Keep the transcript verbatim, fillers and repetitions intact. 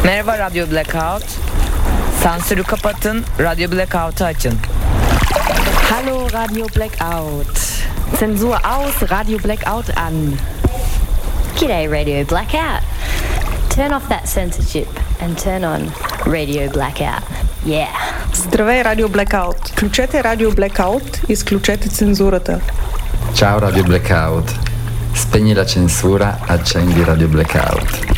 Merhaba Radyo Blackout. Sansürü kapatın, Radyo Blackout'u açın. Hallo Radio Blackout. Zensur aus, Radio Blackout an. G'day Radio Blackout. Turn off that censorship and turn on Radio Blackout. Yeah. Здравей, Радио Blackout. Включете Радио Blackout и изключете цензурата. Ciao Radio Blackout. Spegni la censura, accendi Radio Blackout.